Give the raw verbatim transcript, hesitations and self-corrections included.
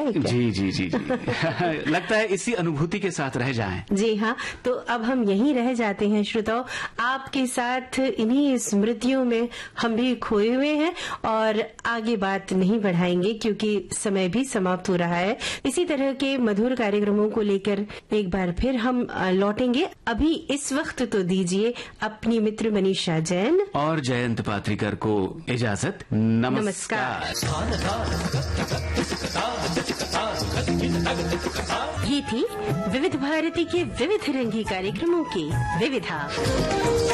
है क्या? जी जी जी जी लगता है इसी अनुभूति के साथ रह जाएं। जी हाँ, तो अब हम यहीं रह जाते हैं श्रोताओं, आपके साथ इन्हीं स्मृतियों में हम भी खोए हुए हैं और आगे बात नहीं बढ़ाएंगे क्योंकि समय भी समाप्त हो रहा है। इसी तरह के मधुर कार्यक्रमों को लेकर एक बार फिर हम लौटेंगे। अभी इस वक्त तो दीजिए अपनी मित्र मनीषा जैन और जयंत पात्रिकर को इजाजत। नमस्कार, नमस्कार। ये थी विविध भारती के विविध रंगी कार्यक्रमों की विविधा।